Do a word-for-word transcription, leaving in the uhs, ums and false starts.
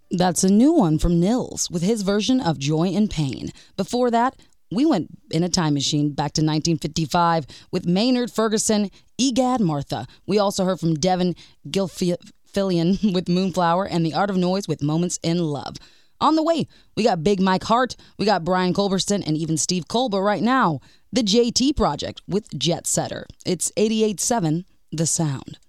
That's a new one from Nils with his version of Joy and Pain. Before that, we went in a time machine back to nineteen fifty-five with Maynard Ferguson, Egad Martha. We also heard from Devin Gilfillian with Moonflower and The Art of Noise with Moments in Love. On the way, we got Big Mike Hart, we got Brian Culberson, and even Steve Cole. But right now, the J T Project with Jet Setter. It's eighty-eight point seven The Sound.